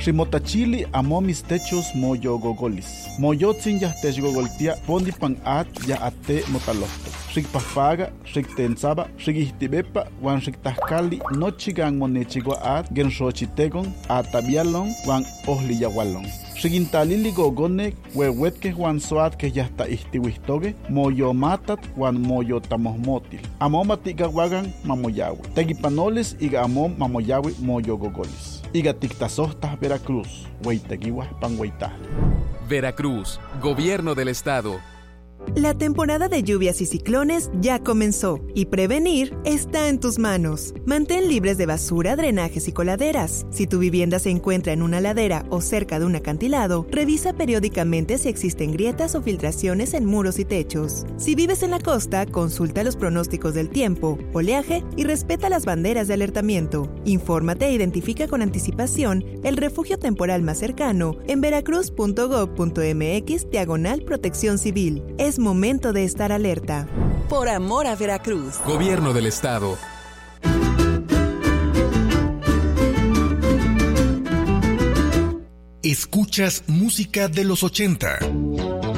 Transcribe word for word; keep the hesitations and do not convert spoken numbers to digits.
Rimotachili amo mis techos moyo gogolis. Moyotzin ya techgogoltia pondi pan at ya ate motalofto. Rikpafaga, riktensaba, rigihtibepa, wan riktahkali, nochigan monechigua at, genrochitegon, atabialon, wan ohliyawalon. Rigintalili gogone, huehuetke wan soat que ya está istiwistoge, moyo matat, wan moyo tamohmotil. Amomatiga wagan mamoyawe. Tegipanoles iga amom mamoyawe moyo gogolis. Iga tiktasohtas Veracruz, hueitegiwa panhueita. Veracruz, Gobierno del Estado. La temporada de lluvias y ciclones ya comenzó y prevenir está en tus manos. Mantén libres de basura, drenajes y coladeras. Si tu vivienda se encuentra en una ladera o cerca de un acantilado, revisa periódicamente si existen grietas o filtraciones en muros y techos. Si vives en la costa, consulta los pronósticos del tiempo, oleaje y respeta las banderas de alertamiento. Infórmate e identifica con anticipación el refugio temporal más cercano en veracruz punto gob punto mx diagonal protección civil. Es momento de estar alerta. Por amor a Veracruz. Gobierno del Estado. Escuchas música de los ochenta.